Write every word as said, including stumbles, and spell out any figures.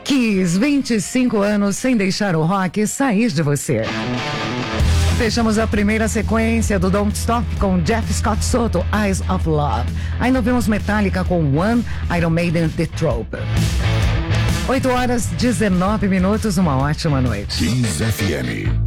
Kiss, vinte e cinco anos sem deixar o rock sair de você. Fechamos a primeira sequência do Don't Stop com Jeff Scott Soto, Eyes of Love. Ainda ouvimos Metallica com One, Iron Maiden, The Trope. oito horas, dezenove minutos, uma ótima noite. Kiss F M.